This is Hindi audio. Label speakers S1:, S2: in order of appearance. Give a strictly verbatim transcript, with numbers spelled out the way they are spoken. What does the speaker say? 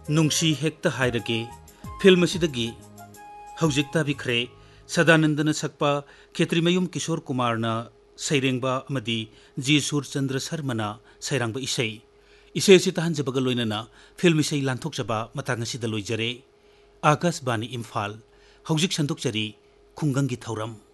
S1: नुंसी हेक्ता हायरगे फिल्म असिदगी हौजिक ताबिख्रे सदानंदन सकपा खेत्रीमयुम किशोर कुमारना सैरेंबा अमदी जी सूरचंद्र शर्मना सैरांबा इसै इसे असि तहनजबगा लोइनना फिल्म इसै लांथोकजबा मतांग असिदा लोइजरे आकाशवाणी इम्फाल हौजिक संदोकचरी खुंगंगी थौरम।